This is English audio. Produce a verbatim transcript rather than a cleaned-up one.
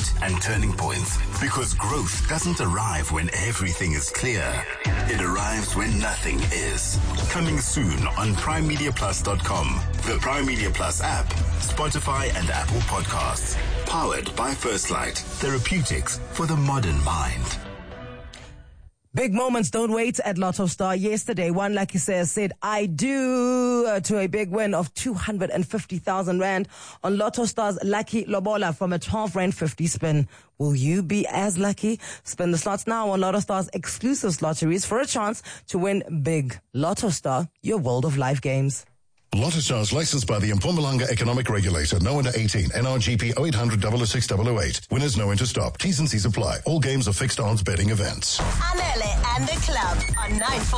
debate and turning points. Because growth doesn't arrive when everything is clear. It arrives when nothing is. Coming soon on prime media plus dot com, the Prime Media Plus app, Spotify and Apple Podcasts. Powered by First Light. Therapeutics for the modern mind. Big moments don't wait at Lotto Star. Yesterday, one lucky says said, I do uh, to a big win of two hundred fifty thousand rand on Lotto Star's Lucky Lobola from a twelve rand fifty spin. Will you be as lucky? Spin the slots now on Lotto Star's exclusive lotteries for a chance to win big. Lotto Star, your world of life games. Lotto Stars licensed by the Mpumalanga Economic Regulator. No under eighteen. N R G P oh eight hundred, double oh six, double oh eight. Winners know when to stop. T's and C's apply. All games are fixed odds betting events. Anele and the club on nine four.